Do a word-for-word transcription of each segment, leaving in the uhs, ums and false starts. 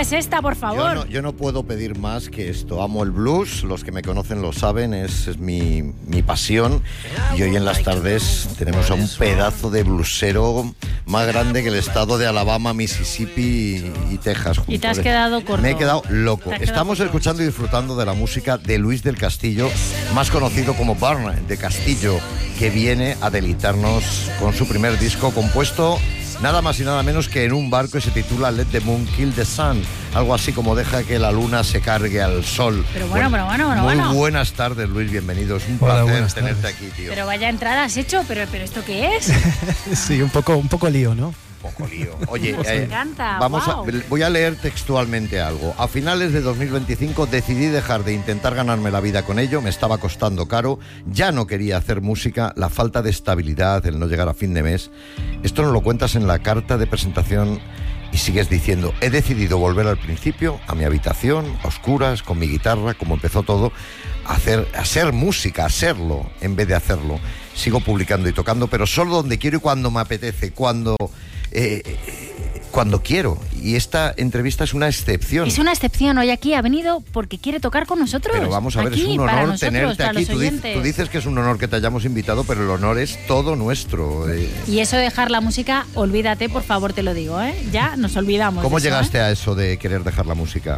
es esta, por favor? Yo no, yo no puedo pedir más que esto. Amo el blues, los que me conocen lo saben, es, es mi, mi pasión. Y hoy en las tardes tenemos a un pedazo de blusero más grande que el estado de Alabama, Mississippi y, y Texas. Y te has quedado corto. Me he quedado loco. Quedado Estamos corto. escuchando y disfrutando de la música de Luis del Castillo, más conocido como Barney de Castillo, que viene a deleitarnos con su primer disco compuesto nada más y nada menos que en un barco y se titula Let the Moon Kill the Sun, algo así como deja que la luna se cargue al sol. Pero bueno, pero bueno, bueno, Muy bueno. buenas tardes, Luis, bienvenido. Es un Hola, placer buenas tenerte tardes. aquí, tío. Pero vaya entrada has hecho, pero, pero ¿esto qué es? Sí, un poco, un poco lío, ¿no? Un poco lío. Oye, Nos eh, encanta, vamos wow. a, voy a leer textualmente algo. A finales de dos mil veinticinco decidí dejar de intentar ganarme la vida con ello, me estaba costando caro, ya no quería hacer música, la falta de estabilidad, el no llegar a fin de mes. Esto nos lo cuentas en la carta de presentación y sigues diciendo, he decidido volver al principio, a mi habitación, a oscuras, con mi guitarra, como empezó todo, a hacer, a hacer música, a hacerlo, en vez de hacerlo. Sigo publicando y tocando, pero solo donde quiero y cuando me apetece, cuando... Eh, eh, cuando quiero. Y esta entrevista es una excepción. Es una excepción. Hoy aquí ha venido porque quiere tocar con nosotros. Pero vamos a ver, aquí, es un para honor nosotros, tenerte para aquí. los Tú, dices, oyentes. tú dices que es un honor que te hayamos invitado, pero el honor es todo nuestro. Eh, Y eso de dejar la música, olvídate, por favor, te lo digo, ¿eh? Ya nos olvidamos. ¿Cómo de eso, llegaste ¿eh? a eso de querer dejar la música?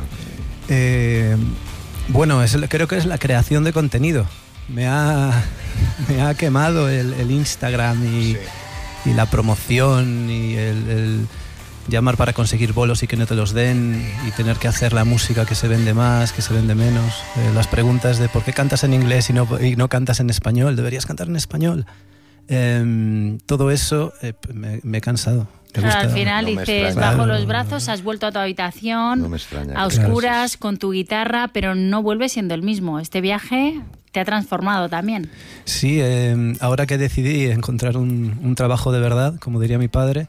Eh, bueno, es, creo que es la creación de contenido. Me ha, me ha quemado el, el Instagram y, Sí. y la promoción y el, el llamar para conseguir bolos y que no te los den y tener que hacer la música que se vende más, que se vende menos. Eh, las preguntas de por qué cantas en inglés y no, y no cantas en español, deberías cantar en español. Eh, todo eso eh, me, me he cansado. Me Claro, gusta. al final No me dices, extraña. bajo Claro. los brazos, has vuelto a tu habitación, No me extraña. a Claro. oscuras, con tu guitarra, pero no vuelves siendo el mismo. Este viaje te ha transformado también. Sí, eh, ahora que decidí encontrar un, un trabajo de verdad, como diría mi padre,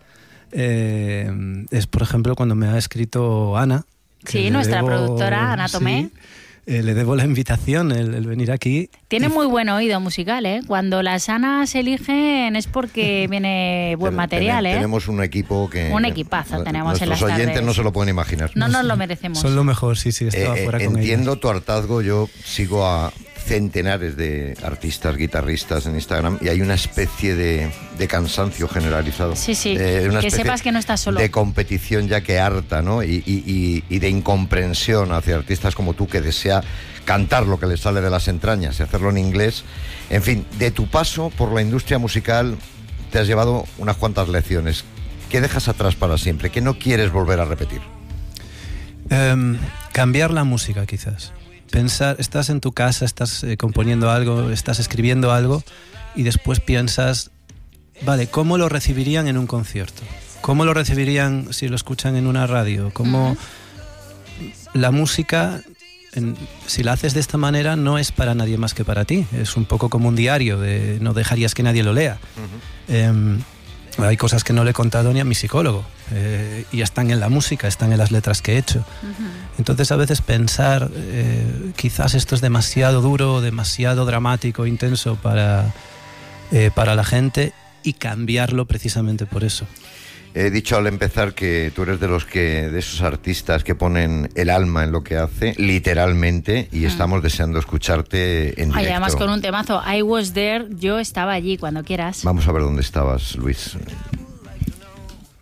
eh, es por ejemplo cuando me ha escrito Ana. que Sí, le nuestra debo- productora, Ana Tomé. sí, eh, le debo la invitación, el, el venir aquí. Tiene Y- muy buen oído musical, ¿eh? Cuando las Anas se eligen es porque viene buen Ten- material, ten- ¿eh? Tenemos un equipo que... Un equipazo nu- tenemos en Nuestros las oyentes tardes. no se lo pueden imaginar. No nos lo merecemos. Son lo mejor, sí, sí, estaba Eh, eh, fuera con entiendo ellos. tu hartazgo, yo sigo a centenares de artistas, guitarristas en Instagram y hay una especie de, de cansancio generalizado. Sí, sí, Eh, una que especie sepas que no estás solo. De competición ya que harta, ¿no? Y, y- y- y de incomprensión hacia artistas como tú que desea cantar lo que les sale de las entrañas y hacerlo en inglés. En fin, de tu paso por la industria musical te has llevado unas cuantas lecciones. ¿Qué dejas atrás para siempre? ¿Qué no quieres volver a repetir? Em, cambiar la música, quizás. Pensar, estás en tu casa, estás eh, componiendo algo, estás escribiendo algo y después piensas, vale, ¿cómo lo recibirían en un concierto? ¿Cómo lo recibirían si lo escuchan en una radio? ¿Cómo Ujú. la música, en- si la haces de esta manera, no es para nadie más que para ti? Es un poco como un diario, de, no dejarías que nadie lo lea. Em, hay cosas que no le he contado ni a mi psicólogo eh, y están en la música, están en las letras que he hecho. Ujú. Entonces a veces pensar, eh, quizás esto es demasiado duro, demasiado dramático, intenso para, eh, para la gente y cambiarlo precisamente por eso. He dicho al empezar que tú eres de los que, de esos artistas que ponen el alma en lo que hace, literalmente, y estamos deseando escucharte en Ay, directo. además con un temazo, I was there, yo estaba allí, cuando quieras. Vamos a ver dónde estabas, Luis.